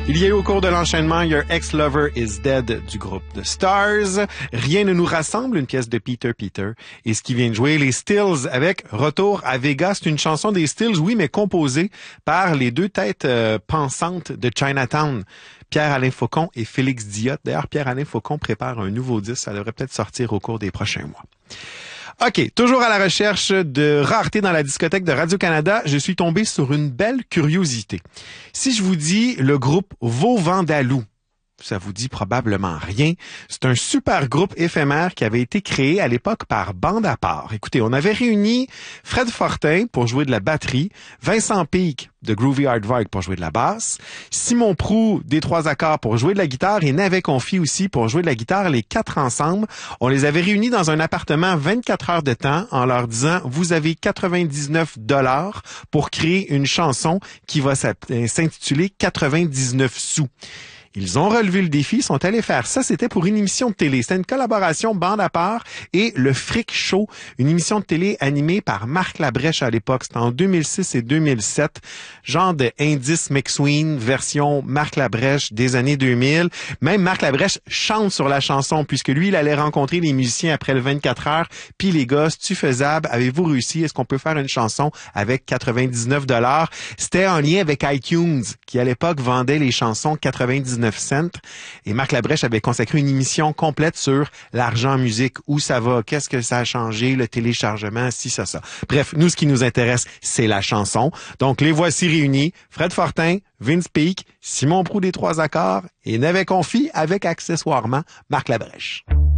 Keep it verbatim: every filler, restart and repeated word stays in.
Il y a eu au cours de l'enchaînement Your Ex-Lover is Dead du groupe The Stars, Rien ne nous rassemble, une pièce de Peter Peter, et ce qui vient de jouer, les Stills avec Retour à Vegas. C'est une chanson des Stills, oui, mais composée par les deux têtes euh, pensantes de Chinatown, Pierre-Alain Faucon et Félix Diot. D'ailleurs, Pierre-Alain Faucon prépare un nouveau disque, ça devrait peut-être sortir au cours des prochains mois. OK, toujours à la recherche de rareté dans la discothèque de Radio-Canada, je suis tombé sur une belle curiosité. Si je vous dis le groupe Vauvandalou, ça vous dit probablement rien. C'est un super groupe éphémère qui avait été créé à l'époque par Bande à part. Écoutez, on avait réuni Fred Fortin pour jouer de la batterie, Vincent Peake de Groovy Aardvark pour jouer de la basse, Simon Prou des Trois Accords pour jouer de la guitare et Navet Confi aussi pour jouer de la guitare, les quatre ensemble. On les avait réunis dans un appartement vingt-quatre heures de temps en leur disant « Vous avez quatre-vingt-dix-neuf dollars pour créer une chanson qui va s'intituler quatre-vingt-dix-neuf sous ». Ils ont relevé le défi, sont allés faire ça. C'était pour une émission de télé. C'était une collaboration Bande à part et Le Fric Show, une émission de télé animée par Marc Labrèche à l'époque. C'était en deux mille six et deux mille sept. Genre de Indice McSween version Marc Labrèche des années deux mille. Même Marc Labrèche chante sur la chanson puisque lui, il allait rencontrer les musiciens après le vingt-quatre heures. Puis les gars, c'est-tu faisable? Avez-vous réussi? Est-ce qu'on peut faire une chanson avec quatre-vingt-dix-neuf dollars? C'était en lien avec iTunes qui à l'époque vendait les chansons quatre-vingt-dix-neuf cents. Et Marc Labrèche avait consacré une émission complète sur l'argent en musique, où ça va, qu'est-ce que ça a changé, le téléchargement, si, ça, ça. Bref, nous, ce qui nous intéresse, c'est la chanson. Donc, les voici réunis. Fred Fortin, Vince Peake, Simon Prou des Trois Accords et Navet Confi avec accessoirement Marc Labrèche.